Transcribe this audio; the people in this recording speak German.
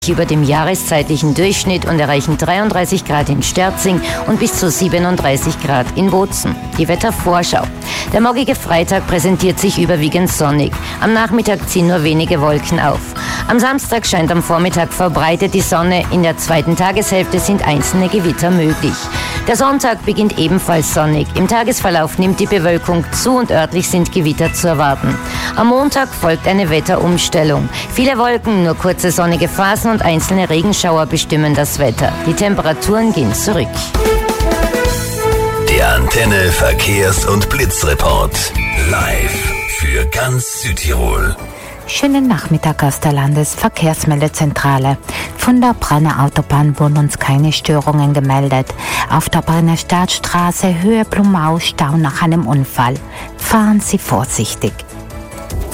über dem jahreszeitlichen Durchschnitt und erreichen 33 Grad in Sterzing und bis zu 37 Grad in Bozen. Die Wettervorschau. Der morgige Freitag präsentiert sich überwiegend sonnig. Am Nachmittag ziehen nur wenige Wolken auf. Am Samstag scheint am Vormittag verbreitet die Sonne. In der zweiten Tageshälfte sind einzelne Gewitter möglich. Der Sonntag beginnt ebenfalls sonnig. Im Tagesverlauf nimmt die Bewölkung zu und örtlich sind Gewitter zu erwarten. Am Montag folgt eine Wetterumstellung. Viele Wolken, nur kurze sonnige Phasen und einzelne Regenschauer bestimmen das Wetter. Die Temperaturen gehen zurück. Der Antenne Verkehrs- und Blitzreport. Live für ganz Südtirol. Schönen Nachmittag aus der Landesverkehrsmeldezentrale. Von der Brenner Autobahn wurden uns keine Störungen gemeldet. Auf der Brenner Stadtstraße Höhe Blumau Stau nach einem Unfall. Fahren Sie vorsichtig.